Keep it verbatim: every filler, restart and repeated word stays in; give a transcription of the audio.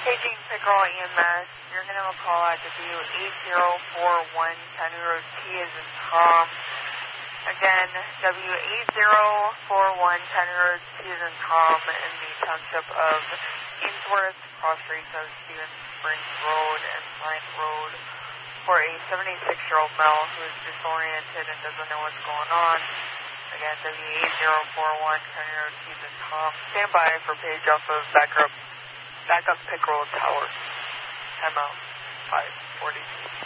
Paging Pickerel E M S, you're going to have a call at W eight zero four one County Road T as in Tom. Again, W eight zero four one County Road T as in Tom in the township of Ainsworth, cross streets of Stevens Springs Road and Bryant Road for a seventy-six-year-old male who is disoriented and doesn't know what's going on. Again, W eight zero four one County Road T as in Tom. Stand by for page off of backup, backup Pickerel Tower. Time out. five forty-two.